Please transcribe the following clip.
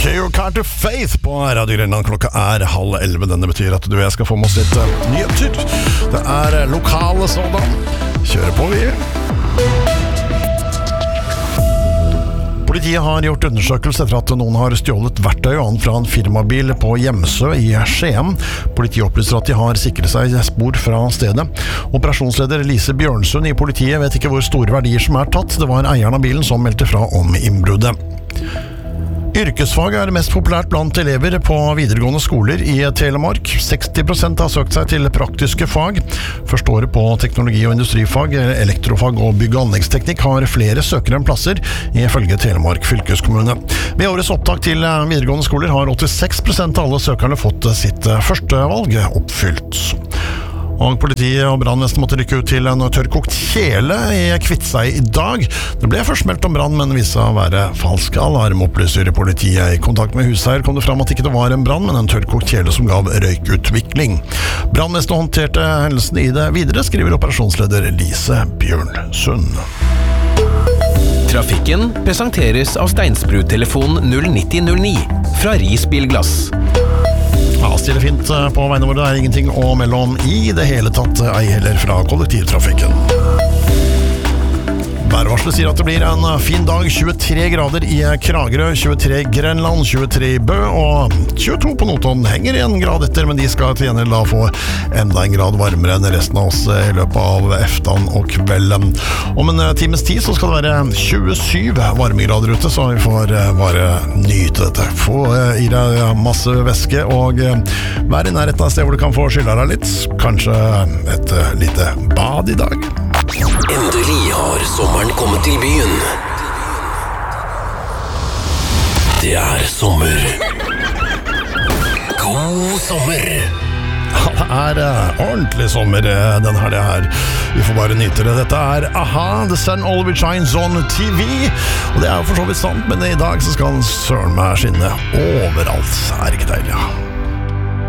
Cure Car to Faith på Radio Grenland. Klokka 10:30. Denne betyr at du og jeg skal få med oss litt nyheter. Det lokale sådan. Kjøre på, vi. Politiet har gjort undersøkelse etter at noen har stjålet verktøy og annet fra en firmabil på Hjemsø i Skien. Politiet opplyser at de har sikret seg spor fra stedet. Operasjonsleder Lise Bjørnsund i politiet vet ikke hvor store verdier som tatt. Det var eieren av bilen som meldte fra om innbruddet. Yrkesfag mest populært blant elever på videregående skoler i Telemark. 60% har søkt seg til praktiske fag. Første året på teknologi- og industrifag, elektrofag og bygg- og anleggsteknikk har flere søkere enn plasser, ifølge Telemark fylkeskommune. Ved årets opptak til videregående skoler har 86% av alle søkerne fått sitt førstevalg oppfylt. Og politiet og brannvesenet måtte rykke ut til en tørrkokt kjele i Kviteseid i dag. Det ble først meldt om brann, men viste seg å være falsk alarm, opplyser politiet. I kontakt med huseier kom det fram at ikke det var en brann, men en tørrkokt kjele som gav røykutvikling. Brannvesenet håndterte hendelsen i det videre, skriver operasjonsleder Lise Bjørnsund. Trafikken presenteres av Steinsbru-telefon 09009 fra Risbilglass. Stille fint på veiene våre, det ingenting å melde om i det hele tatt, ei heller fra kollektivtrafikken. Værvarselet sier at det blir en fin dag, 23 grader i Kragerø, 23 i Grenland, 23 i Bø og 22 på Notodden. Henger 1 grad etter, men de skal til gjengjeld da få enda 1 grad varmere enn resten av oss i løpet av eftan og kvelden. Om en times tid så skal det være 27 varmegrader ute, så vi får bare nyte dette. Få i deg masse væske og være i nærheten av et sted hvor du kan få skylda deg litt. Kanskje et lite bad i dag. Endelig har sommeren kommet til byen. Det sommer. God sommer. Ja, det ordentlig sommer den her. Vi får bare nyte det. Dette A-ha, The Sun Always Shines on TV. Og det jo for så vidt sant, men i dag så skal søren meg skinne overalt. Det ikke deilig, ja.